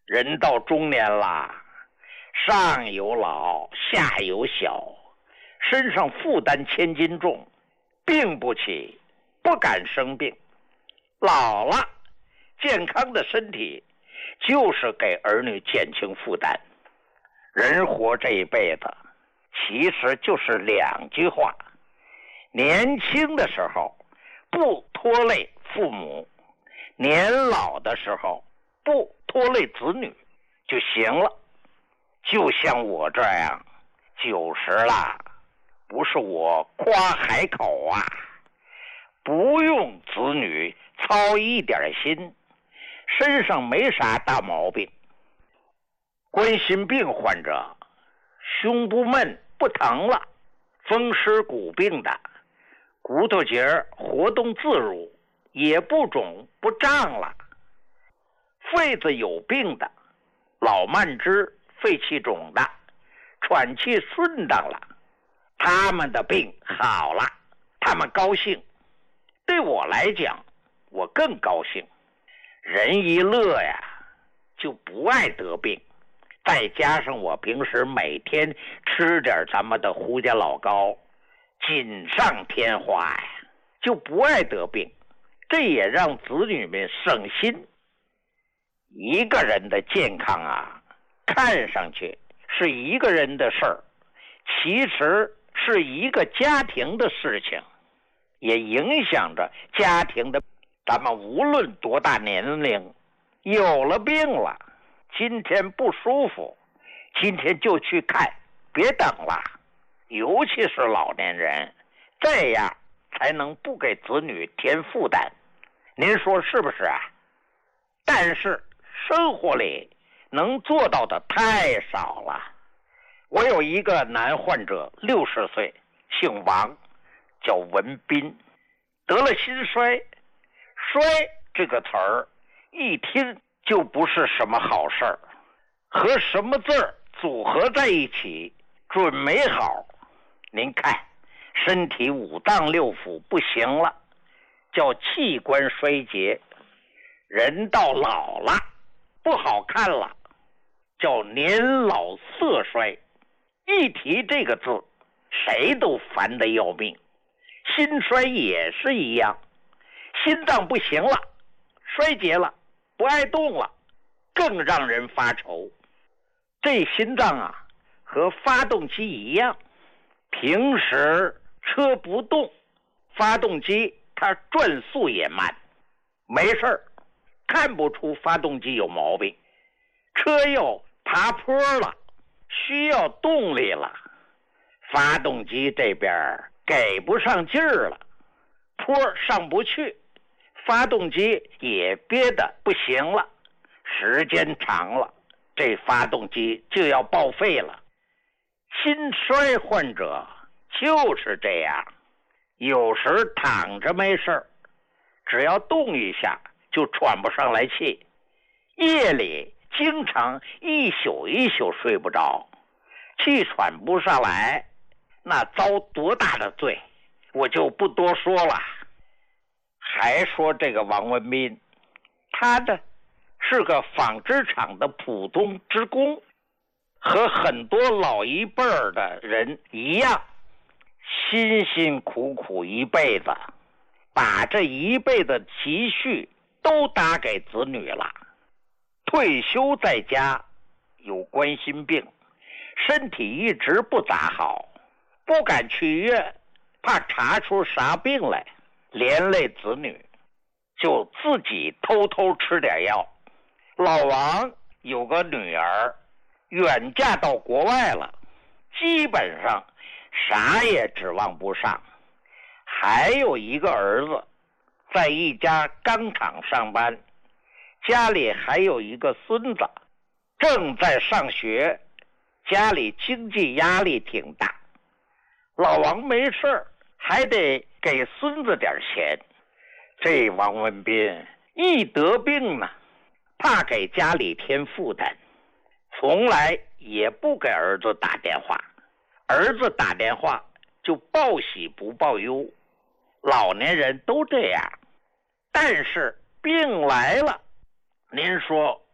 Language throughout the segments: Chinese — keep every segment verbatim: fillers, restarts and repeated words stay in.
人到中年啦，上有老下有小，身上负担千斤重，病不起，不敢生病。老了，健康的身体就是给儿女减轻负担。人活这一辈子其实就是两句话，年轻的时候不拖累父母，年老的时候不拖累子女就行了。就像我这样九十了，不是我夸海口啊，不用子女操一点心，身上没啥大毛病。冠心病患者胸不闷不疼了，风湿骨病的骨头节活动自如，也不肿不胀了。肺子有病的老慢支肺气肿的喘气顺当了，他们的病好了，他们高兴。对我来讲，我更高兴。人一乐呀，就不爱得病。再加上我平时每天吃点咱们的胡家老膏，锦上添花呀，就不爱得病。这也让子女们省心。一个人的健康啊，看上去是一个人的事儿，其实是一个家庭的事情，也影响着家庭的。咱们无论多大年龄，有了病了，今天不舒服，今天就去看，别等了。尤其是老年人，这样才能不给子女添负担。您说是不是啊？但是生活里能做到的太少了。我有一个男患者，六十岁，姓王，叫文斌，得了心衰。衰这个词儿一听就不是什么好事儿，和什么字儿组合在一起准没好。您看，身体五脏六腑不行了，叫器官衰竭。人到老了不好看了，叫年老色衰。一提这个字，谁都烦得要命。心衰也是一样，心脏不行了，衰竭了，不爱动了，更让人发愁。这心脏啊，和发动机一样，平时车不动，发动机它转速也慢，没事儿，看不出发动机有毛病。车要爬坡了，需要动力了，发动机这边给不上劲儿了，坡上不去，发动机也憋得不行了，时间长了，这发动机就要报废了。心衰患者就是这样，有时躺着没事儿，只要动一下就喘不上来气，夜里经常一宿一宿睡不着，气喘不上来，那遭多大的罪，我就不多说了。还说这个王文斌，他的是个纺织厂的普通职工，和很多老一辈儿的人一样，辛辛苦苦一辈子，把这一辈子积蓄都打给子女了。退休在家，有冠心病，身体一直不咋好，不敢去医院，怕查出啥病来，连累子女，就自己偷偷吃点药。老王有个女儿远嫁到国外了，基本上啥也指望不上。还有一个儿子在一家钢厂上班，家里还有一个孙子正在上学，家里经济压力挺大。老王没事还得给孙子点钱。这王文斌一得病呢，怕给家里添负担，从来也不给儿子打电话，儿子打电话就报喜不报忧。老年人都这样，但是病来了，您说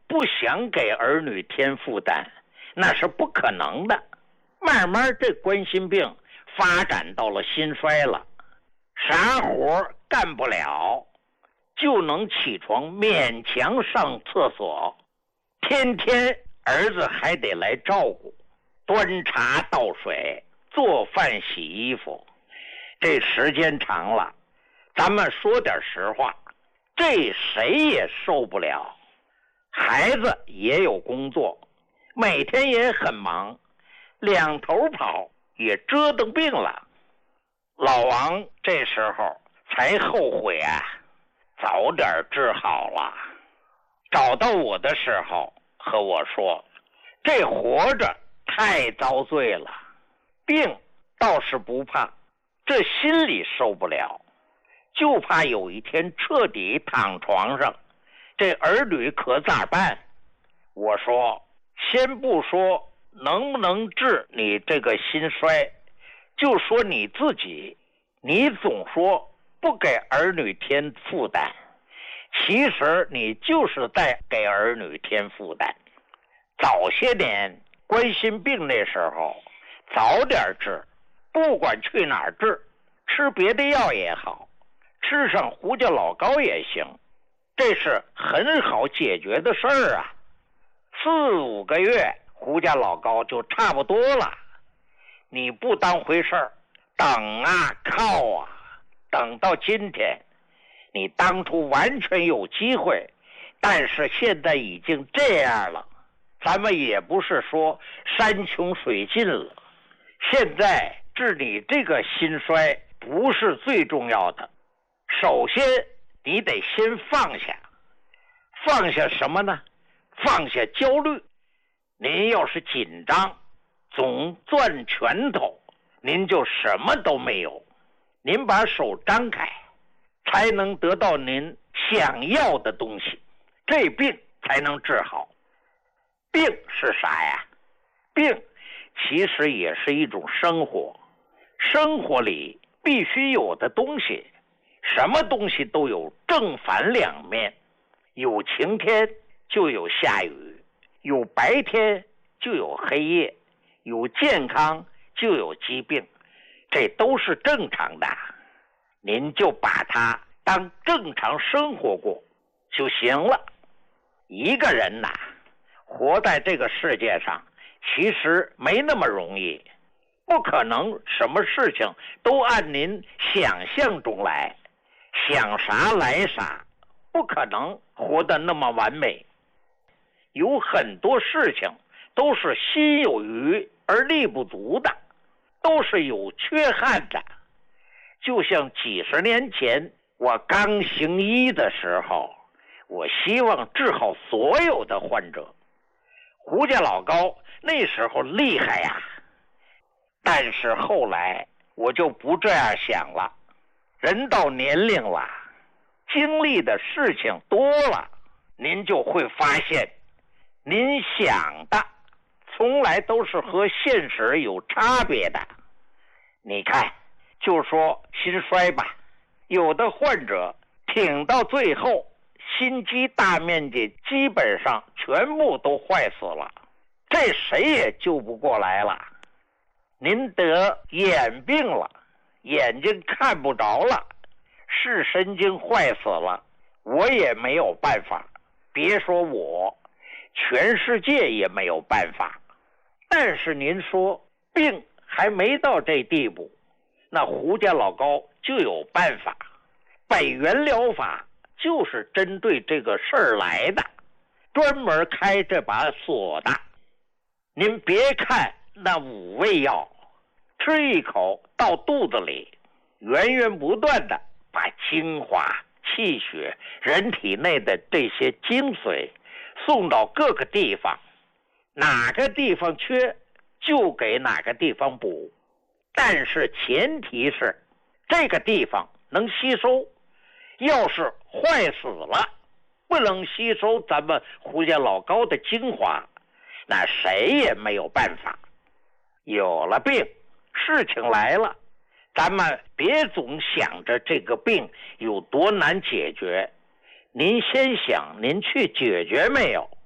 不想给儿女添负担，那是不可能的。慢慢这冠心病发展到了心衰了，啥活干不了，就能起床勉强上厕所，天天儿子还得来照顾，端茶倒水，做饭洗衣服。这时间长了，咱们说点实话，这谁也受不了。孩子也有工作，每天也很忙，两头跑，也折腾病了。老王这时候才后悔啊，早点治好了。找到我的时候和我说，这活着太遭罪了，病倒是不怕，这心里受不了，就怕有一天彻底躺床上，这儿女可咋办？我说，先不说能不能治你这个心衰，就说你自己，你总说不给儿女添负担，其实你就是在给儿女添负担。早些年冠心病那时候早点治，不管去哪儿治，吃别的药也好，吃上胡椒老膏也行，这是很好解决的事儿啊。四五个月胡椒老膏就差不多了，你不当回事儿，等啊靠啊，等到今天，你当初完全有机会，但是现在已经这样了，咱们也不是说山穷水尽了，现在治你这个心衰不是最重要的，首先你得先放下。放下什么呢？放下焦虑。您要是紧张，总攥拳头，您就什么都没有。您把手张开，才能得到您想要的东西，这病才能治好。病是啥呀？病其实也是一种生活，生活里必须有的东西，什么东西都有正反两面，有晴天就有下雨，有白天就有黑夜，有健康就有疾病，这都是正常的。您就把它当正常生活过就行了。一个人呐，活在这个世界上其实没那么容易，不可能什么事情都按您想象中来，想啥来啥，不可能活得那么完美。有很多事情都是心有余而力不足的，都是有缺憾的。就像几十年前我刚行医的时候，我希望治好所有的患者。胡家老高那时候厉害呀，但是后来我就不这样想了。人到年龄了，经历的事情多了，您就会发现，您想的从来都是和现实有差别的。你看，就说心衰吧，有的患者挺到最后，心肌大面积基本上全部都坏死了，这谁也救不过来了。您得眼病了，眼睛看不着了，视神经坏死了，我也没有办法，别说我，全世界也没有办法。但是您说病还没到这地步，那胡家老高就有办法。北元疗法就是针对这个事儿来的，专门开这把锁的。您别看那五味药，吃一口到肚子里，源源不断的把精华、气血、人体内的这些精髓送到各个地方，哪个地方缺就给哪个地方补，但是前提是这个地方能吸收。要是坏死了，不能吸收咱们胡家老高的精华，那谁也没有办法。有了病，事情来了，咱们别总想着这个病有多难解决，您先想您去解决没有。